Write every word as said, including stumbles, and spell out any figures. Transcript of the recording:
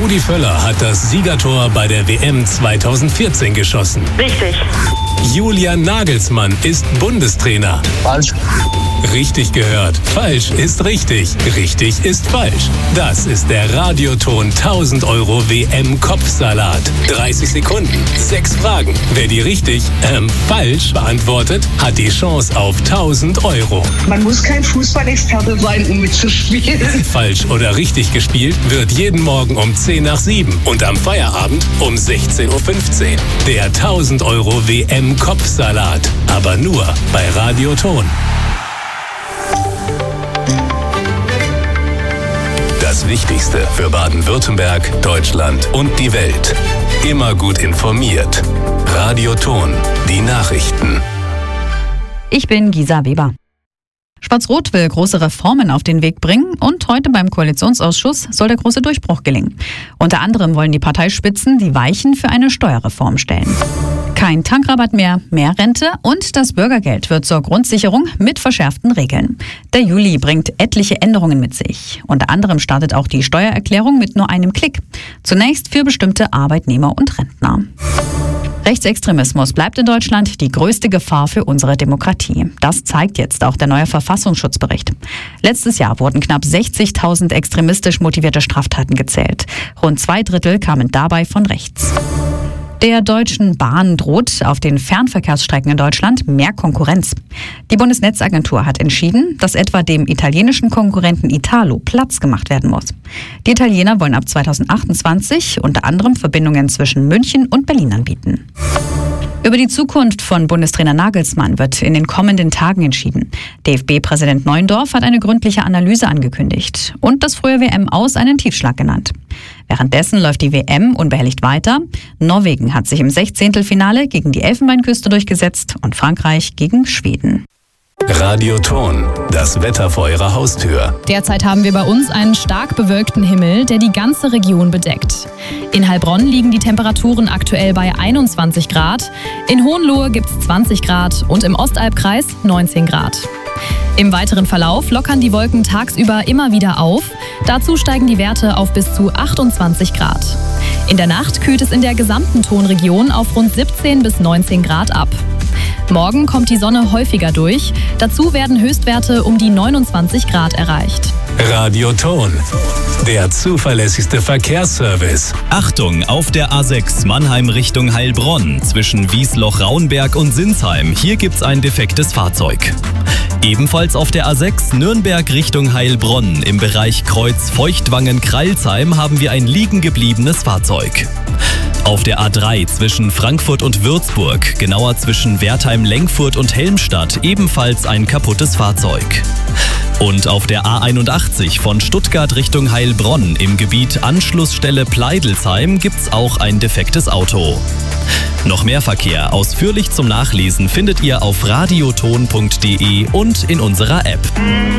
Rudi Völler hat das Siegertor bei der W M zweitausendvierzehn geschossen. Richtig. Julian Nagelsmann ist Bundestrainer. Falsch. Richtig gehört. Falsch ist richtig. Richtig ist falsch. Das ist der Radioton tausend Euro W M-Kopfsalat. dreißig Sekunden, sechs Fragen. Wer die richtig, ähm, falsch beantwortet, hat die Chance auf tausend Euro. Man muss kein Fußballexperte sein, um mitzuspielen. Falsch oder richtig gespielt wird jeden Morgen um zehn nach sieben und am Feierabend um sechzehn Uhr fünfzehn. Der tausend Euro W M-Kopfsalat. Aber nur bei Radioton. Das Wichtigste für Baden-Württemberg, Deutschland und die Welt. Immer gut informiert. Radioton, die Nachrichten. Ich bin Gisa Weber. Schwarz-Rot will große Reformen auf den Weg bringen und heute beim Koalitionsausschuss soll der große Durchbruch gelingen. Unter anderem wollen die Parteispitzen die Weichen für eine Steuerreform stellen. Kein Tankrabatt mehr, mehr Rente und das Bürgergeld wird zur Grundsicherung mit verschärften Regeln. Der Juli bringt etliche Änderungen mit sich. Unter anderem startet auch die Steuererklärung mit nur einem Klick. Zunächst für bestimmte Arbeitnehmer und Rentner. Rechtsextremismus bleibt in Deutschland die größte Gefahr für unsere Demokratie. Das zeigt jetzt auch der neue Verfassungsschutzbericht. Letztes Jahr wurden knapp sechzigtausend extremistisch motivierte Straftaten gezählt. Rund zwei Drittel kamen dabei von rechts. Der Deutschen Bahn droht auf den Fernverkehrsstrecken in Deutschland mehr Konkurrenz. Die Bundesnetzagentur hat entschieden, dass etwa dem italienischen Konkurrenten Italo Platz gemacht werden muss. Die Italiener wollen ab zweitausendachtundzwanzig unter anderem Verbindungen zwischen München und Berlin anbieten. Über die Zukunft von Bundestrainer Nagelsmann wird in den kommenden Tagen entschieden. D F B-Präsident Neuendorf hat eine gründliche Analyse angekündigt und das frühe W M-Aus einen Tiefschlag genannt. Währenddessen läuft die W M unbehelligt weiter. Norwegen hat sich im Sechzehntelfinale gegen die Elfenbeinküste durchgesetzt und Frankreich gegen Schweden. Radioton, das Wetter vor Ihrer Haustür. Derzeit haben wir bei uns einen stark bewölkten Himmel, der die ganze Region bedeckt. In Heilbronn liegen die Temperaturen aktuell bei einundzwanzig Grad, in Hohenlohe gibt es zwanzig Grad und im Ostalbkreis neunzehn Grad. Im weiteren Verlauf lockern die Wolken tagsüber immer wieder auf. Dazu steigen die Werte auf bis zu achtundzwanzig Grad. In der Nacht kühlt es in der gesamten Tonregion auf rund siebzehn bis neunzehn Grad ab. Morgen kommt die Sonne häufiger durch. Dazu werden Höchstwerte um die neunundzwanzig Grad erreicht. Radioton, der zuverlässigste Verkehrsservice. Achtung, auf der A sechs Mannheim Richtung Heilbronn zwischen Wiesloch-Rauenberg und Sinsheim. Hier gibt's ein defektes Fahrzeug. Ebenfalls auf der A sechs Nürnberg Richtung Heilbronn im Bereich Kreuz Feuchtwangen-Kralsheim haben wir ein liegen gebliebenes Fahrzeug. Auf der A drei zwischen Frankfurt und Würzburg, genauer zwischen Wertheim-Lengfurt und Helmstadt, ebenfalls ein kaputtes Fahrzeug. Und auf der A einundachtzig von Stuttgart Richtung Heilbronn im Gebiet Anschlussstelle Pleidelsheim gibt's auch ein defektes Auto. Noch mehr Verkehr ausführlich zum Nachlesen findet ihr auf radioton punkt de und in unserer App.